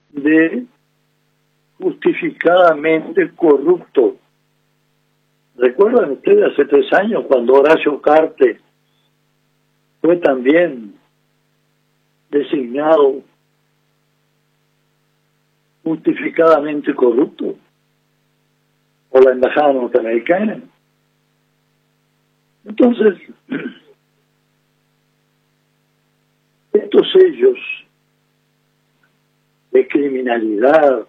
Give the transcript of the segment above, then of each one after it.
de justificadamente corrupto. ¿Recuerdan ustedes hace 3 años cuando Horacio Cartes fue también designado justificadamente corrupto por la embajada norteamericana? Entonces, estos sellos de criminalidad,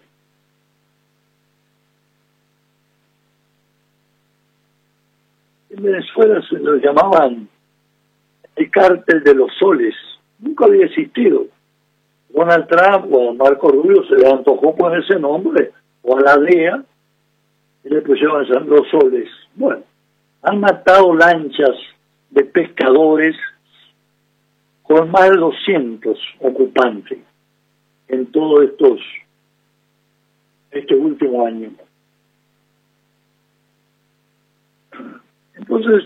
en Venezuela se lo llamaban el cártel de los soles, nunca había existido. Donald Trump o a Marco Rubio se le antojó poner ese nombre, o a la DEA, y le pusieron los soles. Bueno, han matado lanchas de pescadores con más de 200 ocupantes en todo este último año. Entonces,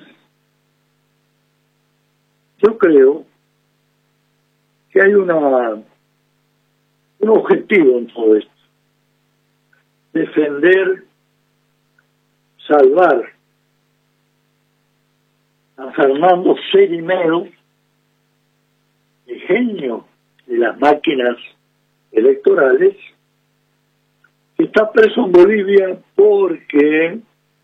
yo creo que hay un objetivo en todo esto: defender, salvar a Fernando Cerimero, el genio de las máquinas electorales, que está preso en Bolivia porque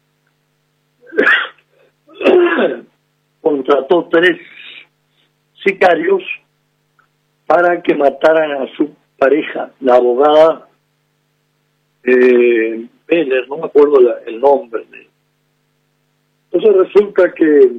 contrató 3 sicarios para que mataran a su pareja, la abogada Vélez, no me acuerdo el nombre. Entonces resulta que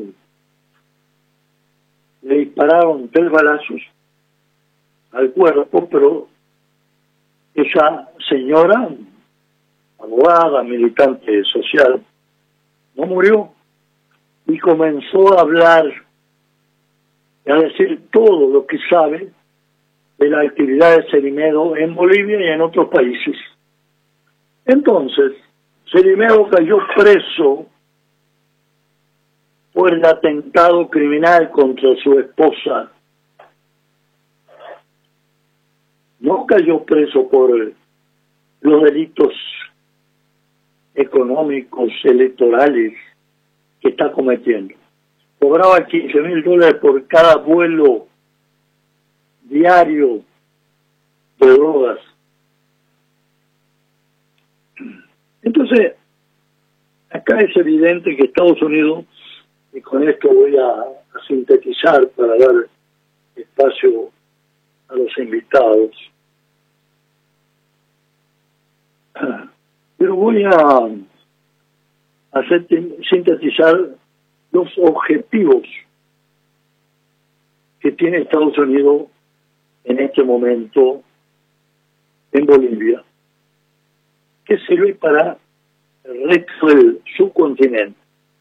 le dispararon 3 balazos al cuerpo, pero esa señora, abogada, militante social, no murió, y comenzó a hablar y a decir todo lo que sabe de la actividad de Cerimero en Bolivia y en otros países. Entonces, Cerimero cayó preso por el atentado criminal contra su esposa. No cayó preso por los delitos económicos, electorales que está cometiendo. Cobraba $15,000 por cada vuelo diario de drogas. Entonces, acá es evidente que Estados Unidos, y con esto voy a sintetizar para dar espacio a los invitados, pero voy a sintetizar los objetivos que tiene Estados Unidos en este momento en Bolivia, que sirve para el resto del subcontinente.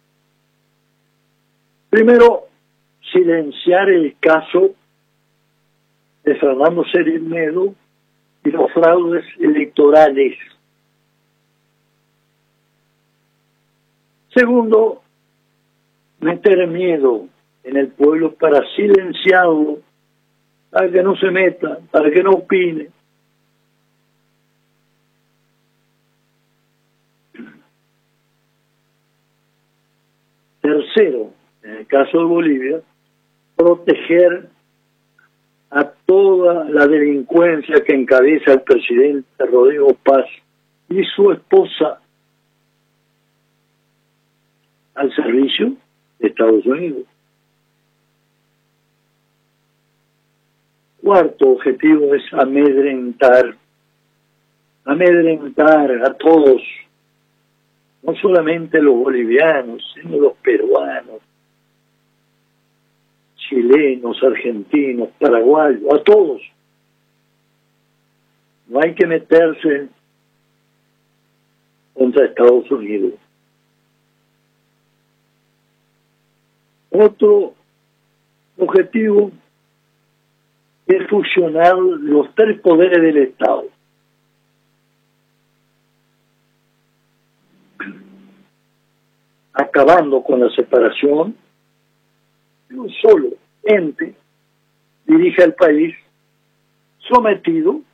Primero, silenciar el caso de Fernando Cerimero y los fraudes electorales. Segundo, meter miedo en el pueblo para silenciarlo, para que no se meta, para que no opine. Tercero, en el caso de Bolivia, proteger a toda la delincuencia que encabeza el presidente Rodrigo Paz y su esposa al servicio de Estados Unidos. Cuarto objetivo es amedrentar a todos, no solamente los bolivianos, sino los peruanos, chilenos, argentinos, paraguayos, a todos. No hay que meterse contra Estados Unidos. Otro objetivo es fusionar los 3 poderes del Estado. Acabando con la separación, un solo ente dirige al país sometido